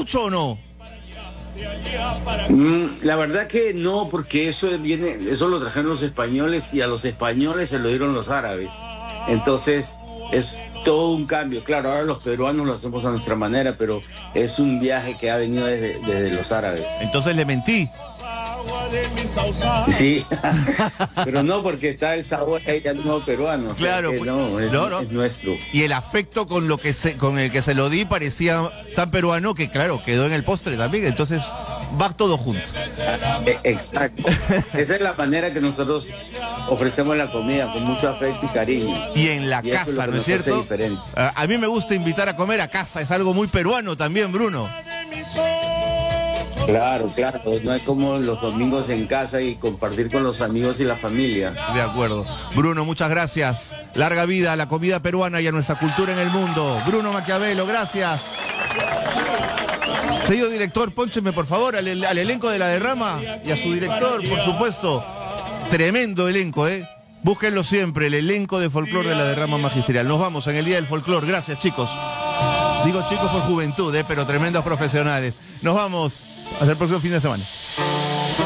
mucho o no? La verdad que no, porque eso lo trajeron los españoles y a los españoles se lo dieron los árabes. Entonces es todo un cambio. Claro, ahora los peruanos lo hacemos a nuestra manera, pero es un viaje que ha venido desde los árabes. Entonces le mentí. Sí, pero no, porque está el sabor ahí del nuevo peruano. Claro, no, es nuestro. Y el afecto con el que se lo di parecía tan peruano que, claro, quedó en el postre también. Entonces va todo junto. Exacto. Esa es la manera que nosotros ofrecemos la comida, con mucho afecto y cariño. Y en la casa, ¿no es cierto? A mí me gusta invitar a comer a casa, es algo muy peruano también, Bruno. Claro, no es como los domingos en casa y compartir con los amigos y la familia. De acuerdo. Bruno, muchas gracias. Larga vida a la comida peruana y a nuestra cultura en el mundo. Bruno Maquiavelo, gracias. Señor director, póncheme por favor al elenco de La Derrama y a su director, por supuesto. Tremendo elenco, ¿eh? Búsquenlo siempre, el elenco de folclore de La Derrama Magisterial. Nos vamos en el Día del Folclore. Gracias, chicos. Digo chicos por juventud, pero tremendos profesionales. Nos vamos hasta el próximo fin de semana.